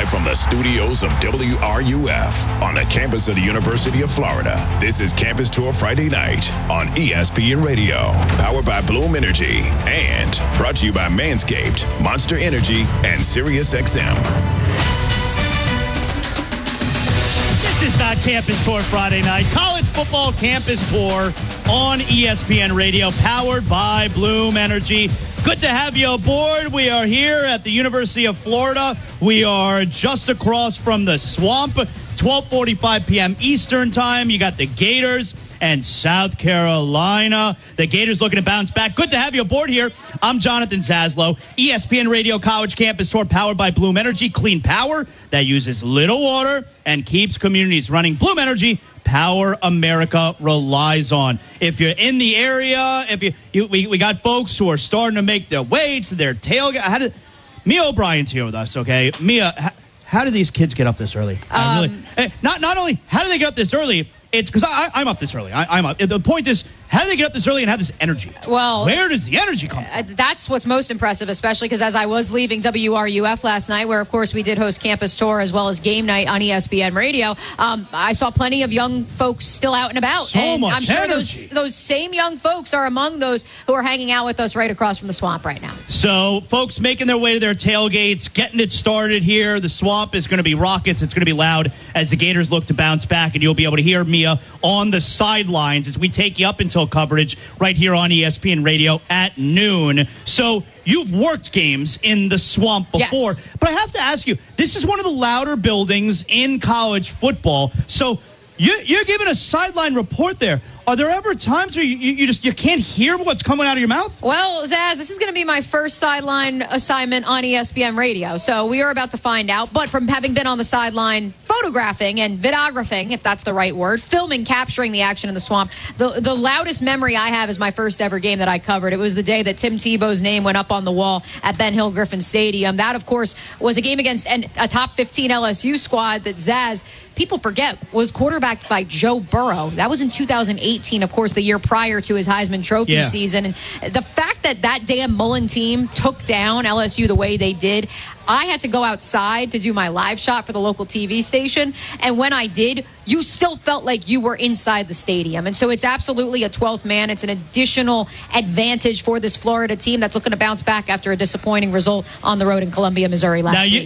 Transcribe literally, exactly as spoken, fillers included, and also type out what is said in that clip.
Live from the studios of W R U F on the campus of the University of Florida, this is Campus Tour Friday night on E S P N Radio, powered by Bloom Energy, and brought to you by Manscaped, Monster Energy, and SiriusXM. This is not Campus Tour Friday night. College football Campus Tour on E S P N Radio, powered by Bloom Energy. Good to have you aboard. We are here at the University of Florida. We are just across from the Swamp, twelve forty-five p.m. Eastern Time. You got the Gators and South Carolina. The Gators looking to bounce back. Good to have you aboard here. I'm Jonathan Zaslow. E S P N Radio College Campus Tour, powered by Bloom Energy. Clean power that uses little water and keeps communities running. Bloom Energy, power America relies on. If you're in the area, if you, you we, we got folks who are starting to make their way to their tailgate. How did Mia O'Brien's here with us? Okay, Mia, how, how do these kids get up this early? Um, really, hey, not not only how do they get up this early? It's because I, I'm up this early. I, I'm up. The point is, how do they get up this early and have this energy? Well, where does the energy come from? Uh, that's what's most impressive, especially because as I was leaving W R U F last night, where, of course, we did host Campus Tour as well as Game Night on E S P N Radio, um, I saw plenty of young folks still out and about. So and much I'm sure energy. those, those same young folks are among those who are hanging out with us right across from the Swamp right now. So, folks making their way to their tailgates, getting it started here. The Swamp is going to be rockets. It's going to be loud as the Gators look to bounce back, and you'll be able to hear Mia on the sidelines as we take you up until coverage right here on E S P N Radio at noon. So you've worked games in the Swamp before, yes. But I have to ask you, this is one of the louder buildings in college football. So you, you're giving a sideline report there. Are there ever times where you, you just you can't hear what's coming out of your mouth? Well, Zaz, this is going to be my first sideline assignment on E S P N Radio, so we are about to find out. But from having been on the sideline photographing and videographing, if that's the right word, filming, capturing the action in the Swamp, the, the loudest memory I have is my first ever game that I covered. It was the day that Tim Tebow's name went up on the wall at Ben Hill Griffin Stadium. That, of course, was a game against an, a top fifteen L S U squad that Zaz, people forget, was quarterbacked by Joe Burrow. That was in two thousand eighteen, of course, the year prior to his Heisman Trophy yeah. season. And the fact that that Dan Mullen team took down L S U the way they did, I had to go outside to do my live shot for the local T V station. And when I did, you still felt like you were inside the stadium. And so it's absolutely a twelfth man. It's an additional advantage for this Florida team that's looking to bounce back after a disappointing result on the road in Columbia, Missouri last now, you, week.